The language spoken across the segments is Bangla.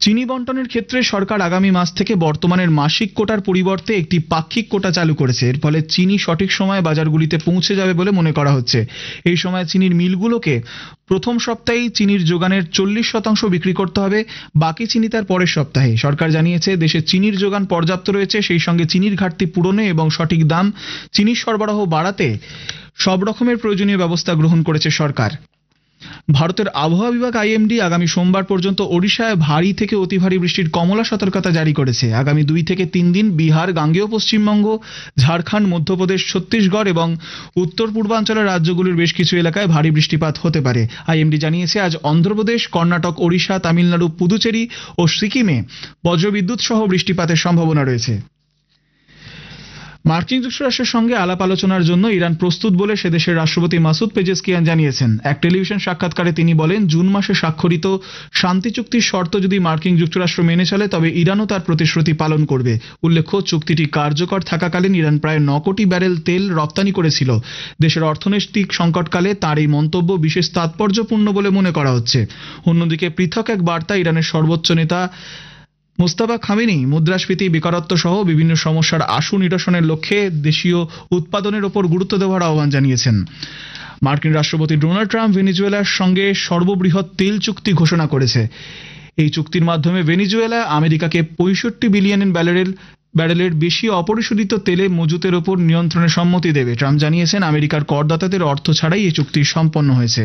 চিনি বন্টনের ক্ষেত্রে সরকার আগামী মাস থেকে বর্তমানের মাসিক কোটার পরিবর্তে একটি পাক্ষিক কোটা চালু করেছে। এর ফলে চিনি সঠিক সময়ে বাজারগুলিতে পৌঁছে যাবে বলে মনে করা হচ্ছে। এই সময় চিনির মিলগুলোকে প্রথম সপ্তাহেই চিনির যোগানের 40% বিক্রি করতে হবে, বাকি চিনি তার পরের সপ্তাহে। সরকার জানিয়েছে দেশে চিনির যোগান পর্যাপ্ত রয়েছে, সেই সঙ্গে চিনির ঘাটতি পূরণে এবং সঠিক দাম চিনির সরবরাহ বাড়াতে সব রকমের প্রয়োজনীয় ব্যবস্থা গ্রহণ করেছে সরকার। ভারতের আবহাওয়া বিভাগ আইএমডি আগামী সোমবার পর্যন্ত ওড়িশায় ভারী থেকে অতি ভারী বৃষ্টির কমলা সতর্কতা জারি করেছে। আগামী 2 থেকে 3 দিন বিহার, গাঙ্গেয় পশ্চিমবঙ্গ, ঝাড়খণ্ড, মধ্যপ্রদেশ, ছত্তিশগড় এবং উত্তর পূর্বাঞ্চলের রাজ্যগুলির বেশ কিছু এলাকায় ভারী বৃষ্টিপাত হতে পারে। আইএমডি জানিয়েছে আজ অন্ধ্রপ্রদেশ, কর্ণাটক, ওড়িশা, তামিলনাড়ু, পুদুচেরি ও সিকিমে বজ্রবিদ্যুৎ সহ বৃষ্টিপাতের সম্ভাবনা রয়েছে। মার্কিন যুক্তরাষ্ট্রের সঙ্গে আলাপ আলোচনার জন্য ইরান প্রস্তুত বলে সে দেশের রাষ্ট্রপতি মাসুদ পেজেশকিয়ান জানিয়েছেন। এক টেলিভিশন সাক্ষাৎকারে তিনি বলেন, জুন মাসে স্বাক্ষরিত শান্তি চুক্তির শর্ত যদি মার্কিন যুক্তরাষ্ট্র মেনে চলে তবে ইরানও তার প্রতিশ্রুতি পালন করবে। উল্লেখ্য, চুক্তিটি কার্যকর থাকাকালীন ইরান প্রায় 9 কোটি ব্যারেল তেল রপ্তানি করেছিল। দেশের অর্থনৈতিক সংকটকালে তার এই মন্তব্য বিশেষ তাৎপর্যপূর্ণ বলে মনে করা হচ্ছে। অন্যদিকে পৃথক এক বার্তা ইরানের সর্বোচ্চ নেতা মোস্তাফা খামেনি মুদ্রাস্ফীতি, বেকারত্ব সহ বিভিন্ন সমস্যার আশু নিরসনের লক্ষ্যে দেশীয় উৎপাদনের ওপর গুরুত্ব দেওয়ার আহ্বান জানিয়েছেন। মার্কিন রাষ্ট্রপতি ডোনাল্ড ট্রাম্প ভেনেজুয়েলার সঙ্গে সর্ববৃহৎ তেল চুক্তি ঘোষণা করেছে। এই চুক্তির মাধ্যমে ভেনেজুয়েলা আমেরিকাকে 65 বিলিয়ন ব্যারেলের বেশি অপরিশোধিত তেলে মজুতের ওপর নিয়ন্ত্রণের সম্মতি দেবে। ট্রাম্প জানিয়েছেন আমেরিকার করদাতাদের অর্থ ছাড়াই এই চুক্তি সম্পন্ন হয়েছে।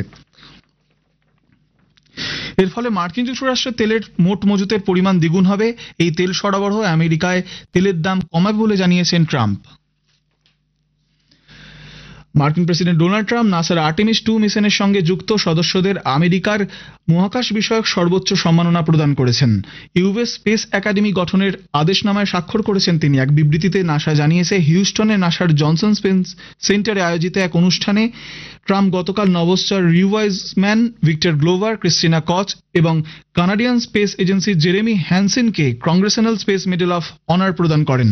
এর ফলে মার্কিন যুক্তরাষ্ট্রের তেলের মোট মজুতের পরিমাণ দ্বিগুণ হবে। এই তেল সরবরাহ আমেরিকায় তেলের দাম কমাবে বলে জানিয়েছেন ট্রাম্প। মার্কিন প্রেসিডেন্ট ডোনাল্ড ট্রাম্প নাসার আর্টেমিস 2 মিশনের সঙ্গে যুক্ত সদস্যদের আমেরিকার মহাকাশ বিষয়ক সর্বোচ্চ সম্মাননা প্রদান করেছেন। ইউএস স্পেস একাডেমি গঠনের আদেশনামায় স্বাক্ষর করেছেন তিনি। এক বিবৃতিতে নাসা জানিয়েছে, হিউস্টনে নাসার জনসন স্পেস সেন্টারে আয়োজিত এক অনুষ্ঠানে ট্রাম্প গতকাল নভশ্চর রিউ ওয়াইজম্যান, ভিক্টর গ্লোভার, ক্রিস্টিনা কচ এবং কানাডিয়ান স্পেস এজেন্সির Jeremy হ্যানসেনকে Congressional space medal of honour প্রদান করেন।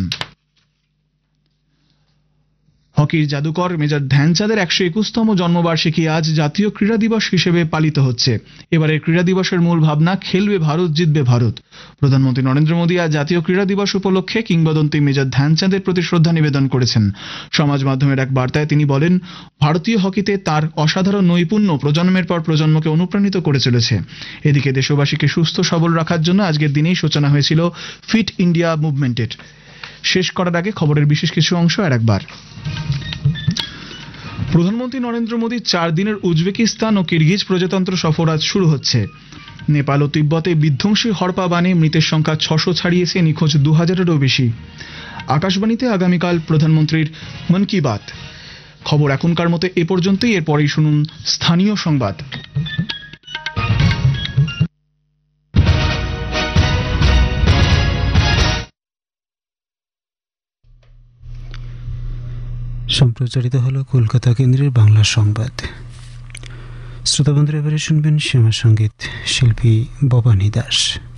হকির জাদুকর মেজর ধ্যানচাঁদের 121তম জন্মবার্ষিকী আজ জাতীয় ক্রীড়া দিবস হিসেবে পালিত হচ্ছে। এবারের ক্রীড়া দিবসের মূল ভাবনা খেলবে ভারত, জিতবে ভারত। প্রধানমন্ত্রী নরেন্দ্র মোদী আজ জাতীয় ক্রীড়া দিবস উপলক্ষে কিংবদন্তি মেজর ধ্যানচাঁদের প্রতি শ্রদ্ধা নিবেদন করেছেন। সমাজ মাধ্যমের এক বার্তায় তিনি বলেন, ভারতীয় হকিতে তার অসাধারণ নৈপুণ্য প্রজন্মের পর প্রজন্মকে অনুপ্রাণিত করে চলেছে। এদিকে দেশবাসীকে সুস্থ সবল রাখার জন্য আজকের দিনেই সূচনা হয়েছিল ফিট ইন্ডিয়া মুভমেন্টের। শেষ করার আগে খবরের বিশেষ কিছু অংশ আরেকবার। প্রধানমন্ত্রী নরেন্দ্র মোদীর 4 দিনের উজবেকিস্তান ও কিরগিজ প্রজাতন্ত্র সফর আজ শুরু হচ্ছে। নেপাল ও তিব্বতে বিধ্বংসী হড়পা বানে মৃতের সংখ্যা 600 ছাড়িয়েছে, নিখোঁজ 2000-এরও বেশি। আকাশবাণীতে আগামীকাল প্রধানমন্ত্রীর মন কি বাত। খবর এখনকার মতো এ পর্যন্তই। এরপরেই শুনুন স্থানীয় সংবাদ। সম্প্রচারিত হলো কলকাতা কেন্দ্রের বাংলা সংবাদ। শ্রোতাবন্ধুরা, এবারে শুনবেন শ্যামা সঙ্গীত, শিল্পী ভবানী দাস।